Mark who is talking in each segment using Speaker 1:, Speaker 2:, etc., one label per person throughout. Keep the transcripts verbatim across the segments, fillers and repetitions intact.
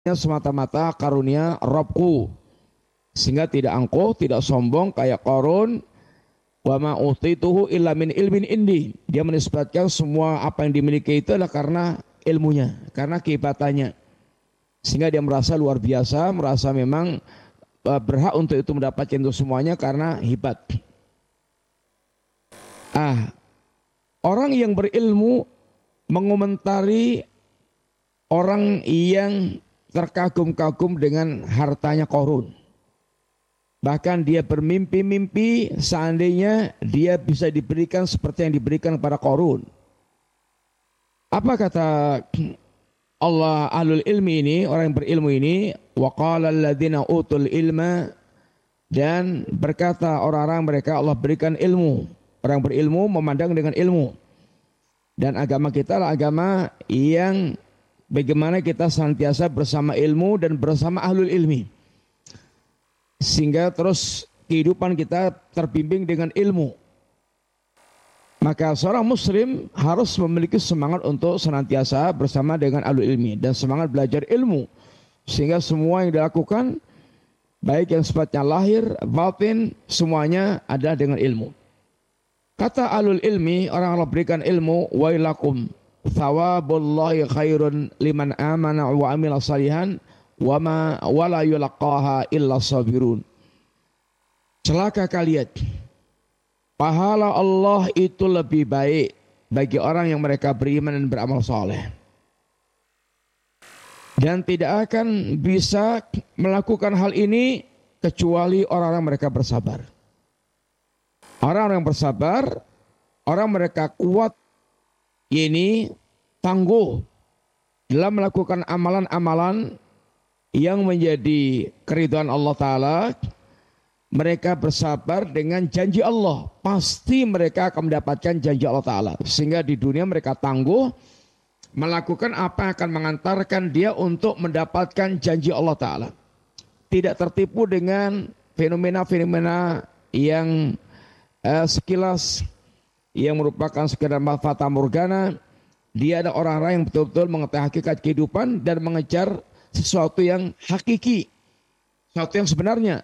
Speaker 1: semata-mata karunia Robku, sehingga tidak angkuh, tidak sombong kayak Qarun. Wa ma utituhu illa min ilmin indi. Dia menisbatkan semua apa yang dimiliki itu adalah karena ilmunya, karena kehebatannya. Sehingga dia merasa luar biasa, merasa memang berhak untuk itu mendapatkan itu semuanya karena hebat. Ah, orang yang berilmu mengomentari orang yang terkagum-kagum dengan hartanya Qarun. Bahkan dia bermimpi-mimpi seandainya dia bisa diberikan seperti yang diberikan kepada Qarun. Apa kata Allah ahlul ilmi ini, orang yang berilmu ini, wa qala alladziina utul ilma, dan berkata orang-orang mereka Allah berikan ilmu. Orang berilmu memandang dengan ilmu. Dan agama kita adalah agama yang bagaimana kita senantiasa bersama ilmu dan bersama ahlul ilmi. Sehingga terus kehidupan kita terbimbing dengan ilmu. Maka seorang muslim harus memiliki semangat untuk senantiasa bersama dengan ahlul ilmi dan semangat belajar ilmu. Sehingga semua yang dilakukan, baik yang sifatnya lahir, batin, semuanya adalah dengan ilmu. Kata ahlul ilmi, orang Allah berikan ilmu, wailakum thawabullahi khairun liman amana wa amila salihan wa ma wala yulaqaha illa sabirun. Celaka kalian, pahala Allah itu lebih baik bagi orang yang mereka beriman dan beramal saleh. Dan tidak akan bisa melakukan hal ini kecuali orang-orang mereka bersabar. Orang-orang yang bersabar, orang mereka kuat, ini tangguh dalam melakukan amalan-amalan yang menjadi keridhaan Allah Ta'ala. Mereka bersabar dengan janji Allah, pasti mereka akan mendapatkan janji Allah Ta'ala. Sehingga di dunia mereka tangguh melakukan apa yang akan mengantarkan dia untuk mendapatkan janji Allah Ta'ala. Tidak tertipu dengan fenomena-fenomena yang eh, sekilas yang merupakan sekedar fata morgana. Dia ada orang-orang yang betul-betul mengetahui hakikat kehidupan dan mengejar sesuatu yang hakiki, sesuatu yang sebenarnya.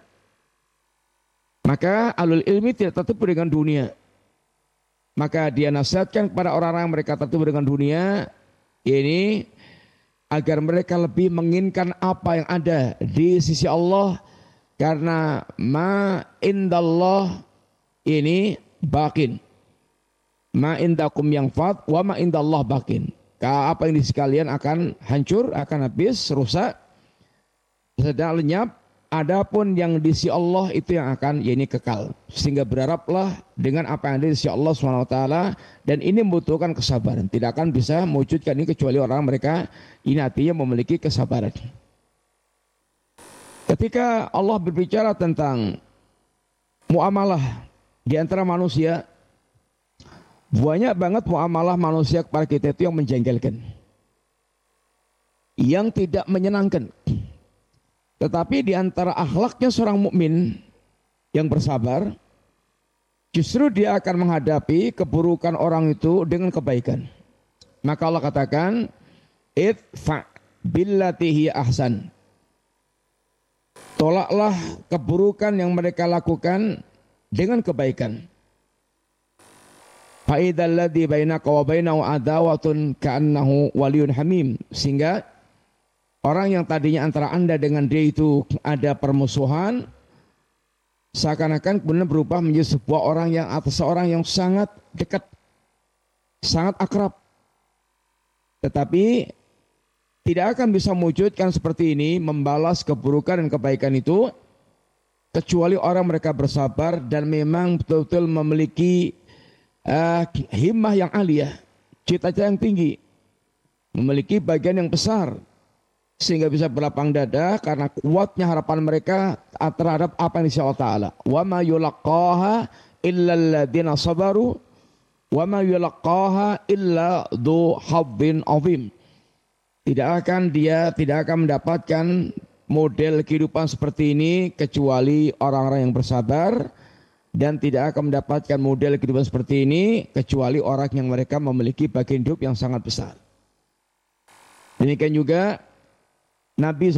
Speaker 1: Maka ahlul ilmi tidak tertipu dengan dunia. Maka dia nasihatkan kepada orang-orang yang mereka tertipu dengan dunia ini agar mereka lebih menginginkan apa yang ada di sisi Allah, karena ma indallah ini bakin, ma indakum yang fat wa ma indallah bakin. Apa yang di sekalian akan hancur, akan habis, rusak, sedang lenyap. Adapun yang di sisi Allah itu yang akan ya ini kekal. Sehingga berharaplah dengan apa yang ada di sisi Allah subhanahu wa taala, dan ini membutuhkan kesabaran. Tidak akan bisa mewujudkan ini kecuali orang mereka ini hatinya memiliki kesabaran. Ketika Allah berbicara tentang muamalah di antara manusia, banyak banget muamalah manusia kepada kita itu yang menjengkelkan, yang tidak menyenangkan. Tetapi di antara akhlaknya seorang mukmin yang bersabar, justru dia akan menghadapi keburukan orang itu dengan kebaikan. Maka Allah katakan, idfa billati hiya ahsan. Tolaklah keburukan yang mereka lakukan dengan kebaikan. Fa idzal ladzi bainaka wa bainahu adawatun ka'annahu waliyyun hamim. Sehingga orang yang tadinya antara Anda dengan dia itu ada permusuhan, seakan-akan kemudian berubah menjadi sebuah orang yang atau seorang yang sangat dekat, sangat akrab. Tetapi tidak akan bisa mewujudkan seperti ini, membalas keburukan dan kebaikan itu, kecuali orang mereka bersabar dan memang betul-betul memiliki uh, himmah yang aliyah, cita-cita yang tinggi, memiliki bagian yang besar, sehingga bisa berlapang dada karena kuatnya harapan mereka terhadap apa yang disya Allah Ta'ala. Wa ma yulaqaha illa alladhina sabaru wa ma yulaqaha illa dhu habbin azim. Tidak akan dia tidak akan mendapatkan model kehidupan seperti ini kecuali orang-orang yang bersabar, dan tidak akan mendapatkan model kehidupan seperti ini kecuali orang yang mereka memiliki bagian hidup yang sangat besar. Demikian juga Nabi